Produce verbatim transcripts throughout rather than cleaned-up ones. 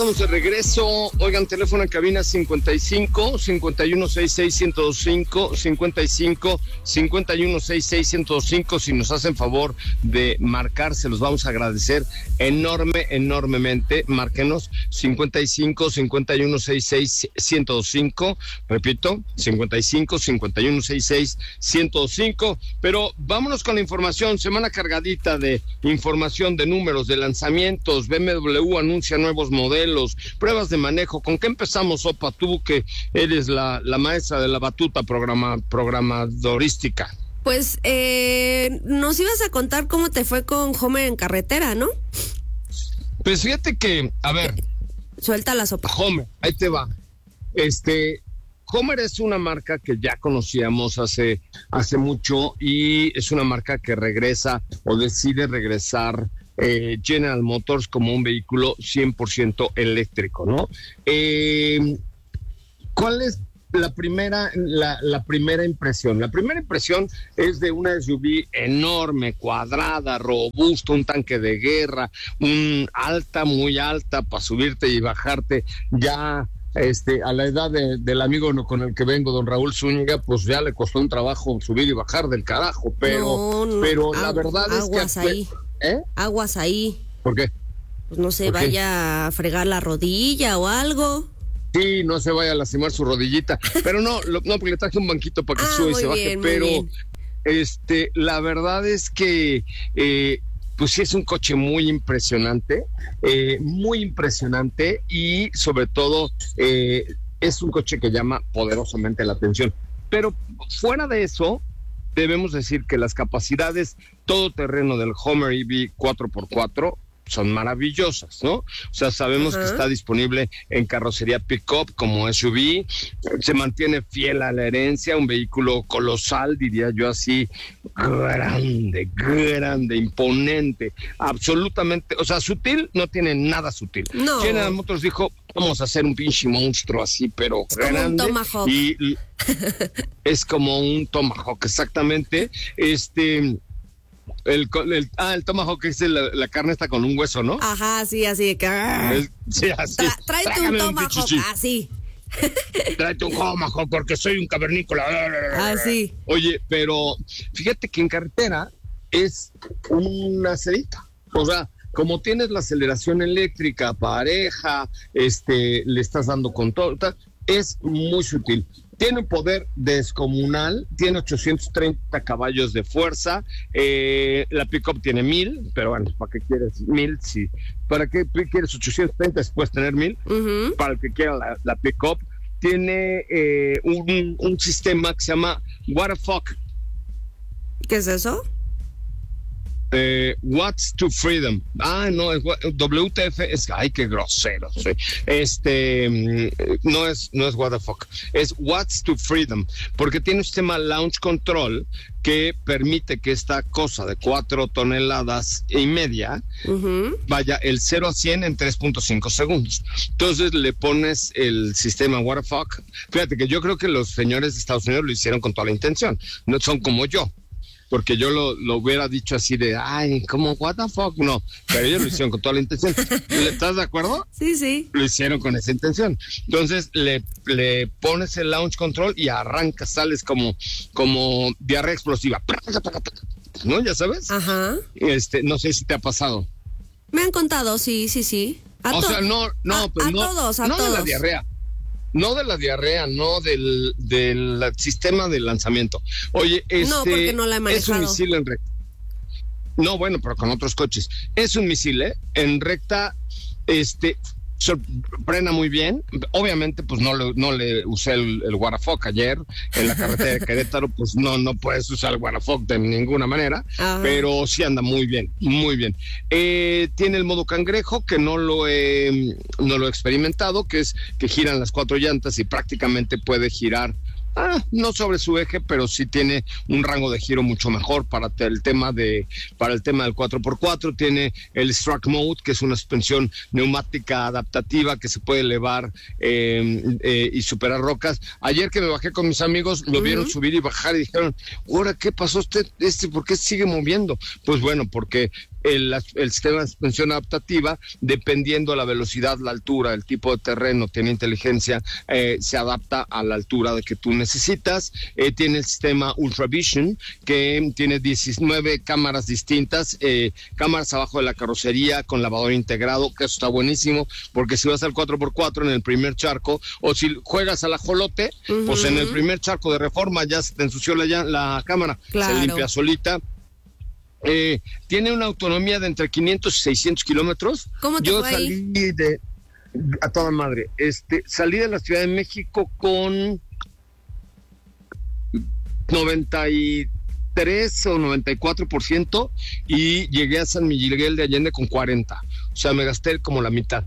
Estamos de regreso. Oigan, teléfono en cabina cincuenta y cinco, cincuenta y uno sesenta y seis, ciento veinticinco, cincuenta y cinco, cincuenta y uno sesenta y seis, ciento veinticinco. Si nos hacen favor de marcar, se los vamos a agradecer enorme, enormemente. Márquenos cincuenta y cinco, cincuenta y uno sesenta y seis, ciento veinticinco. Repito, cincuenta y cinco, cincuenta y uno sesenta y seis, ciento veinticinco. Pero vámonos con la información. Semana cargadita de información, de números, de lanzamientos. B M W anuncia nuevos modelos, pruebas de manejo. ¿Con qué empezamos, Opa? Tú que eres la, la maestra de la batuta programa, programadorística. Pues eh, nos ibas a contar cómo te fue con Homer en carretera, ¿no? Pues fíjate que, a ver. Suelta la sopa. Homer, ahí te va. Este, Homer es una marca que ya conocíamos hace, hace mucho y es una marca que regresa o decide regresar Eh, General Motors como un vehículo cien por ciento eléctrico, ¿no? Eh, ¿Cuál es la primera, la, la primera impresión? La primera impresión es de una S U V enorme, cuadrada, robusta, un tanque de guerra, un alta, muy alta para subirte y bajarte ya. Este, a la edad de, del amigo con el que vengo, don Raúl Zúñiga, pues ya le costó un trabajo subir y bajar del carajo, pero, no, no, pero la agu- verdad es que ahí. ¿Eh? Aguas ahí. ¿Por qué? Pues no se vaya a fregar la rodilla o algo. Sí, no se vaya a lastimar su rodillita. Pero no, lo, no, porque le traje un banquito para que ah, suba y se bien, baje. Pero bien. este, la verdad es que eh, pues sí es un coche muy impresionante, eh, muy impresionante y sobre todo eh, es un coche que llama poderosamente la atención. Pero fuera de eso, debemos decir que las capacidades todoterreno del Homer E V cuatro por cuatro son maravillosas, ¿no? O sea, sabemos uh-huh. que está disponible en carrocería pick-up como S U V, se mantiene fiel a la herencia, un vehículo colosal, diría yo así, grande, grande, imponente, absolutamente, o sea, sutil, no tiene nada sutil. No. General Motors dijo, vamos a hacer un pinche monstruo así, pero es grande. Como un tomahawk. Y, y es como un tomahawk, exactamente. Este... El, el, ah, el tomahawk es la, la carne está con un hueso, ¿no? Ajá, sí, así de que... Es, sí, así. Tra, tráete un tomahawk, así. Tráete un tomahawk porque soy un cavernícola. Así. Oye, pero fíjate que en carretera es una cerita. O sea, como tienes la aceleración eléctrica pareja, este, le estás dando con todo, es muy sutil. Tiene un poder descomunal, tiene ochocientos treinta caballos de fuerza, eh, la pick-up tiene mil, pero bueno, ¿para qué quieres mil? Sí. ¿Para qué quieres ochocientos treinta después tener mil? Uh-huh. Para el que quiera la, la pick-up. Tiene eh, un, un sistema que se llama What the Fuck. ¿Qué es eso? Eh, What's to Freedom. Ah, no, es W T F, es, ay, qué grosero, sí. Este, no es, no es what the fuck, es What's to Freedom, porque tiene un sistema launch control que permite que esta cosa de cuatro toneladas y media uh-huh. vaya el cero a cien en tres punto cinco segundos. Entonces le pones el sistema what the fuck. Fíjate que yo creo que los señores de Estados Unidos lo hicieron con toda la intención, no son como yo. Porque yo lo, lo hubiera dicho así de, ay, como, what the fuck, no, pero ellos lo hicieron con toda la intención. ¿Estás de acuerdo? Sí, sí. Lo hicieron con esa intención. Entonces, le, le pones el launch control y arrancas, sales como, como diarrea explosiva. ¿No? ¿Ya sabes? Ajá. Este, no sé si te ha pasado. Me han contado, sí, sí, sí. A o to- sea, no, no, a, pues a no, todos, a no todos. de la diarrea. No de la diarrea, no del, del sistema de lanzamiento. Oye, este no, porque no la he manejado. Es un misil en recta. No, bueno, pero con otros coches. Es un misil, ¿eh? En recta, este, frena muy bien. Obviamente, pues no le, no le usé el, el what the fuck ayer en la carretera de Querétaro, pues no, no puedes usar el what the fuck de ninguna manera, ajá. Pero sí anda muy bien, muy bien. Eh, tiene el modo cangrejo, que no lo he, no lo he experimentado, que es que giran las cuatro llantas y prácticamente puede girar. Ah, no sobre su eje, pero sí tiene un rango de giro mucho mejor para el tema de para el tema del cuatro por cuatro. Tiene el Struck Mode, que es una suspensión neumática adaptativa que se puede elevar eh, eh, y superar rocas. Ayer que me bajé con mis amigos, lo uh-huh. vieron subir y bajar y dijeron, ahora, ¿qué pasó usted? Este, ¿por qué sigue moviendo? Pues bueno, porque el, el sistema de suspensión adaptativa, dependiendo de la velocidad, la altura, el tipo de terreno, tiene inteligencia, eh, se adapta a la altura de que tú necesitas. Eh, tiene el sistema Ultravision, que tiene diecinueve cámaras distintas, eh, cámaras abajo de la carrocería con lavador integrado, que eso está buenísimo, porque si vas al cuatro por cuatro en el primer charco, o si juegas al ajolote, uh-huh. pues en el primer charco de Reforma ya se te ensució la, la cámara, claro. Se limpia solita. Eh, tiene una autonomía de entre quinientos y seiscientos kilómetros. ¿Cómo te Yo fue salí ahí? de a toda madre. Este, salí de la Ciudad de México con noventa y tres o noventa y cuatro por ciento y llegué a San Miguel de Allende con cuarenta. O sea, me gasté como la mitad.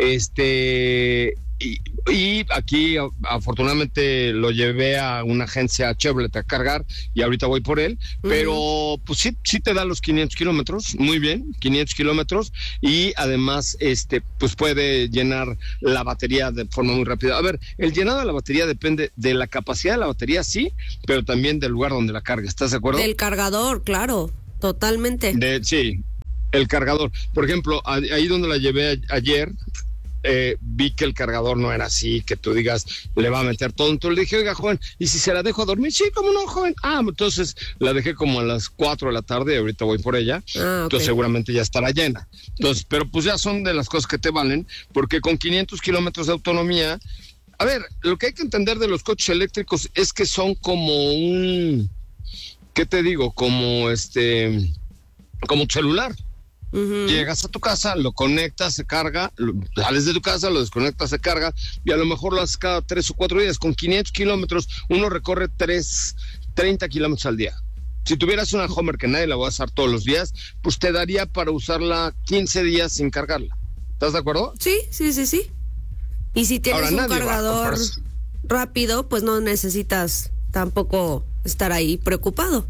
Este y, y aquí afortunadamente lo llevé a una agencia Chevrolet a cargar y ahorita voy por él, uh-huh. pero pues sí, sí te da los quinientos kilómetros, muy bien, quinientos kilómetros, y además este pues puede llenar la batería de forma muy rápida. A ver, el llenado de la batería depende de la capacidad de la batería, sí, pero también del lugar donde la carga. ¿Estás de acuerdo? Del cargador, claro, totalmente. De, sí, el cargador. Por ejemplo, ahí donde la llevé a, ayer, eh, vi que el cargador no era así, que tú digas, le va a meter todo. Entonces le dije, oiga, joven, ¿y si se la dejo a dormir? Sí, ¿cómo no, joven? Ah, entonces la dejé como a las cuatro de la tarde y ahorita voy por ella. Ah, okay. Entonces seguramente ya estará llena. Entonces, pero pues ya son de las cosas que te valen, porque con quinientos kilómetros de autonomía, a ver, lo que hay que entender de los coches eléctricos es que son como un, ¿qué te digo? Como este, como tu celular. Uh-huh. Llegas a tu casa, lo conectas, se carga, lo, sales de tu casa, lo desconectas, se carga, y a lo mejor lo haces cada tres o cuatro días. Con quinientos kilómetros, uno recorre tres, treinta kilómetros al día. Si tuvieras una Homer que nadie la va a usar todos los días, pues te daría para usarla quince días sin cargarla. ¿Estás de acuerdo? Sí, sí, sí, sí. Y si tienes Ahora, un cargador rápido, pues no necesitas tampoco estar ahí preocupado.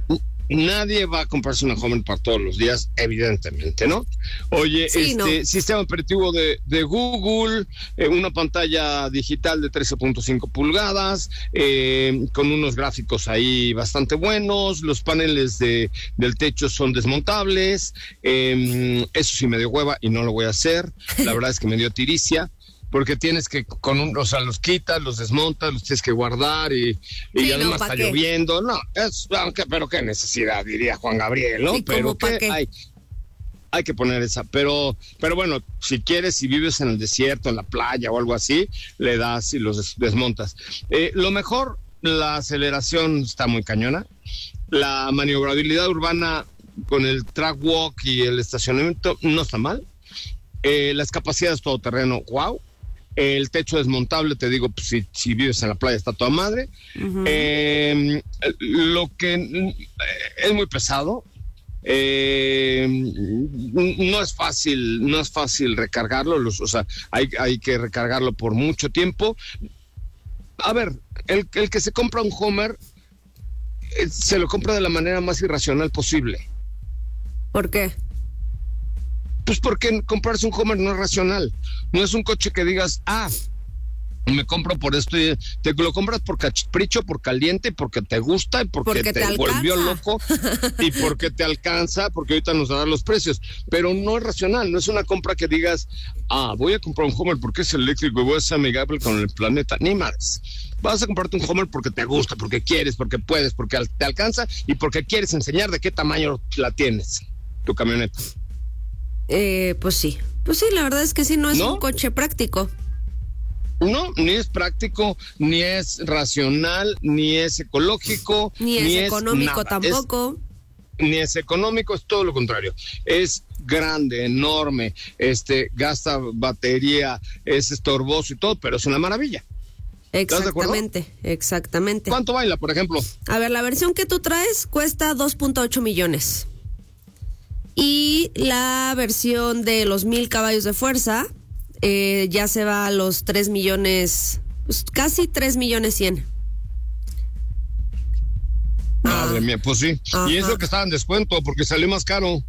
Nadie va a comprarse una Homer para todos los días, evidentemente, ¿no? Oye, sí, este no. Sistema operativo de, de Google, eh, una pantalla digital de trece punto cinco pulgadas, eh, con unos gráficos ahí bastante buenos, los paneles de, del techo son desmontables, eh, eso sí me dio hueva y no lo voy a hacer, la verdad es que me dio tiricia. Porque tienes que, con un, o sea, los quitas, los desmontas, los tienes que guardar y, y sí, además no, está qué? lloviendo. No, es, aunque, pero qué necesidad, diría Juan Gabriel, ¿no? Sí, pero qué, qué hay, hay que poner esa. Pero, pero bueno, si quieres, si vives en el desierto, en la playa o algo así, le das y los des, desmontas. Eh, lo mejor, la aceleración está muy cañona. La maniobrabilidad urbana con el track walk y el estacionamiento no está mal. Eh, las capacidades todoterreno, wow. El techo desmontable, te digo, pues, si, si vives en la playa está toda madre. Uh-huh. Eh, lo que eh, es muy pesado. Eh, no es fácil, no es fácil recargarlo, los, o sea, hay, hay que recargarlo por mucho tiempo. A ver, el, el que se compra un Homer eh, se lo compra de la manera más irracional posible. ¿Por qué? Pues porque comprarse un Homer no es racional. No es un coche que digas, ah, me compro por esto y te lo compras por capricho, por caliente, porque te gusta y porque, porque te, te volvió loco y porque te alcanza, porque ahorita nos darán los precios. Pero no es racional, no es una compra que digas, ah, voy a comprar un Homer porque es eléctrico y voy a ser amigable con el planeta. Ni más. Vas a comprarte un Homer porque te gusta, porque quieres, porque puedes, porque te alcanza y porque quieres enseñar de qué tamaño la tienes, tu camioneta. Eh, pues sí, pues sí, la verdad es que sí, no es ¿No? un coche práctico. No, ni es práctico, ni es racional, ni es ecológico, ni es ni económico es tampoco. Es, ni es económico, es todo lo contrario. Es grande, enorme, este, gasta batería, es estorboso y todo, pero es una maravilla. Exactamente, exactamente. ¿Cuánto baila, por ejemplo? A ver, la versión que tú traes cuesta dos punto ocho millones. Y la versión de los mil caballos de fuerza eh, ya se va a los tres millones, pues casi tres millones cien. Madre ah. mía, pues sí. Ajá. Y eso que estaba en descuento porque salió más caro.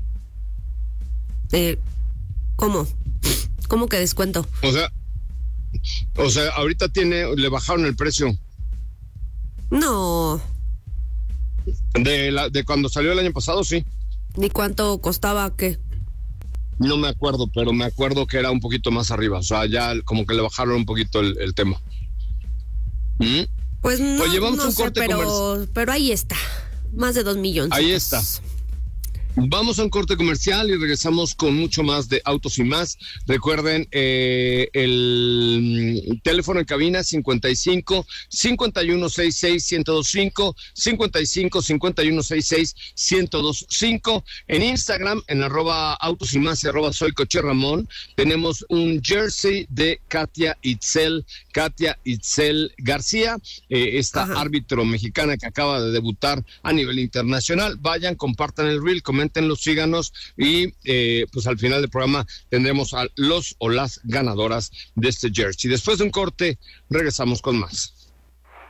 Eh, ¿Cómo? ¿Cómo que descuento? O sea, o sea, ahorita tiene, le bajaron el precio. No. De la, de cuando salió el año pasado, sí. ¿Ni cuánto costaba qué? No me acuerdo, pero me acuerdo que era un poquito más arriba. O sea, ya como que le bajaron un poquito el, el tema. ¿Mm? Pues no, Oye, vamos no a un sé, corte pero, comercial. pero ahí está. Más de dos millones. Ahí está. Vamos a un corte comercial y regresamos con mucho más de Autos y Más. Recuerden, eh, el teléfono en cabina cincuenta y cinco, cincuenta y uno sesenta y seis, ciento veinticinco, cincuenta y cinco, cincuenta y uno sesenta y seis, ciento veinticinco. En Instagram, en arroba Autos y Más y arroba Soy Coche Ramón, tenemos un jersey de Katia Itzel, Katia Itzel García, eh, esta Ajá. árbitro mexicana que acaba de debutar a nivel internacional. Vayan, compartan el reel, coméntenlo, síganos y eh, pues al final del programa tendremos a los o las ganadoras de este jersey. Después de un corte, regresamos con más.